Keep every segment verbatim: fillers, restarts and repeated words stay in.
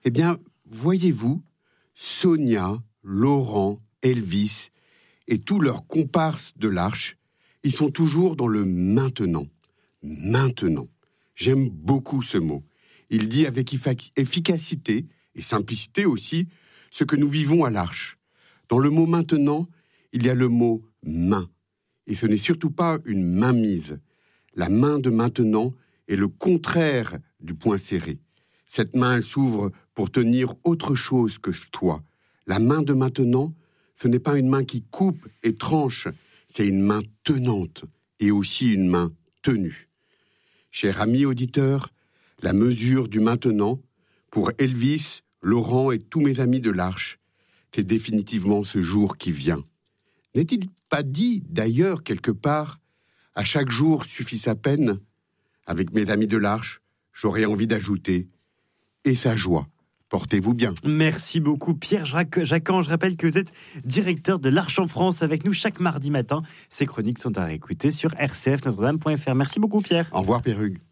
Eh bien, voyez-vous, Sonia, Laurent, Elvis et tous leurs comparses de l'Arche, ils sont toujours dans le maintenant. Maintenant. J'aime beaucoup ce mot. Il dit avec efficacité et simplicité aussi ce que nous vivons à l'Arche. Dans le mot maintenant, il y a le mot main. Et ce n'est surtout pas une mainmise. La main de maintenant est le contraire du poing serré. Cette main, elle s'ouvre pour tenir autre chose que toi. La main de maintenant, ce n'est pas une main qui coupe et tranche, c'est une main tenante et aussi une main tenue. Chers amis auditeurs, la mesure du maintenant, pour Elvis, Laurent et tous mes amis de l'Arche, c'est définitivement ce jour qui vient. N'est-il pas dit, d'ailleurs, quelque part, à chaque jour suffit sa peine? Avec mes amis de l'Arche, j'aurais envie d'ajouter « et sa joie ». Portez-vous bien. Merci beaucoup Pierre Jacquan. Je rappelle que vous êtes directeur de l'Arche en France avec nous chaque mardi matin. Ces chroniques sont à réécouter sur r c f notre dame point f r. Merci beaucoup Pierre. Au revoir Pierre Hugues.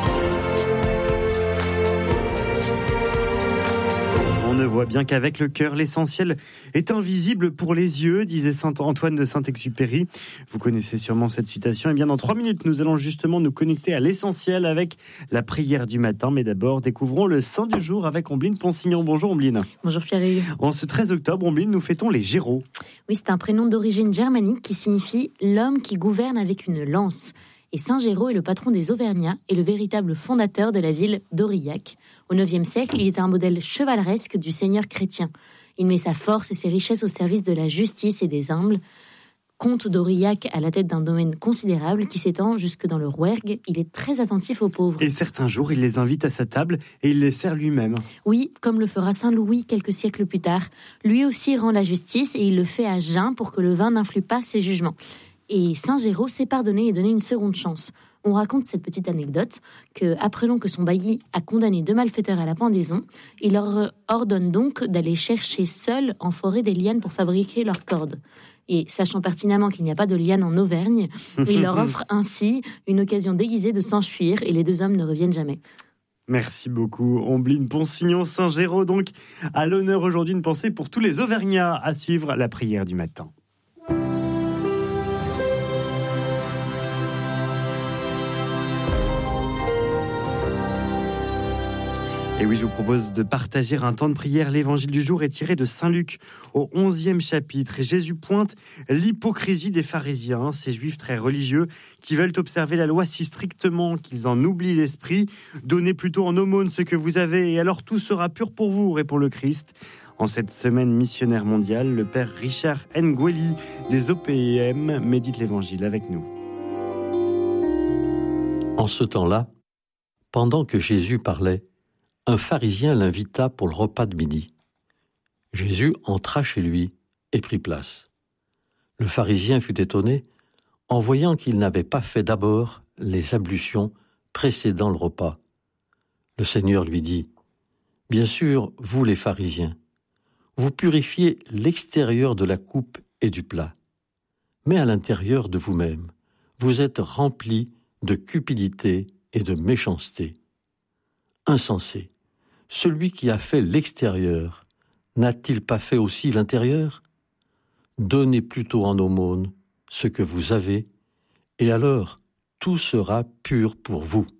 On ne voit bien qu'avec le cœur, l'essentiel est invisible pour les yeux, disait saint Antoine de Saint-Exupéry. Vous connaissez sûrement cette citation. Et bien dans trois minutes, nous allons justement nous connecter à l'essentiel avec la prière du matin. Mais d'abord, découvrons le saint du jour avec Ombline Ponsignon. Bonjour Ombline. Bonjour Pierre. En ce treize octobre, Ombline, nous fêtons les Géraud. Oui, c'est un prénom d'origine germanique qui signifie l'homme qui gouverne avec une lance. Et Saint Géraud est le patron des Auvergnats et le véritable fondateur de la ville d'Aurillac. Au neuvième siècle, il est un modèle chevaleresque du seigneur chrétien. Il met sa force et ses richesses au service de la justice et des humbles. Comte d'Aurillac à la tête d'un domaine considérable qui s'étend jusque dans le Rouergue, il est très attentif aux pauvres. Et certains jours, il les invite à sa table et il les sert lui-même. Oui, comme le fera Saint Louis quelques siècles plus tard. Lui aussi rend la justice et il le fait à jeun pour que le vin n'influe pas ses jugements. Et Saint Géraud s'est pardonné et donné une seconde chance. On raconte cette petite anecdote que, apprenant que son bailli a condamné deux malfaiteurs à la pendaison, il leur ordonne donc d'aller chercher seuls en forêt des lianes pour fabriquer leurs cordes. Et sachant pertinemment qu'il n'y a pas de lianes en Auvergne, il leur offre ainsi une occasion déguisée de s'enfuir et les deux hommes ne reviennent jamais. Merci beaucoup, Ombline Ponsignon. Saint Géraud, donc, à l'honneur aujourd'hui, une pensée pour tous les Auvergnats à suivre la prière du matin. Et oui, je vous propose de partager un temps de prière. L'évangile du jour est tiré de Saint Luc au onzième chapitre. Et Jésus pointe l'hypocrisie des pharisiens, ces juifs très religieux qui veulent observer la loi si strictement qu'ils en oublient l'esprit. Donnez plutôt en aumône ce que vous avez et alors tout sera pur pour vous, répond le Christ. En cette semaine missionnaire mondiale, le père Richard Ngueli des O P M médite l'évangile avec nous. En ce temps-là, pendant que Jésus parlait, un pharisien l'invita pour le repas de midi. Jésus entra chez lui et prit place. Le pharisien fut étonné en voyant qu'il n'avait pas fait d'abord les ablutions précédant le repas. Le Seigneur lui dit : « Bien sûr, vous les pharisiens, vous purifiez l'extérieur de la coupe et du plat, mais à l'intérieur de vous-même, vous êtes remplis de cupidité et de méchanceté. Insensé, celui qui a fait l'extérieur, n'a-t-il pas fait aussi l'intérieur ? Donnez plutôt en aumône ce que vous avez, et alors tout sera pur pour vous.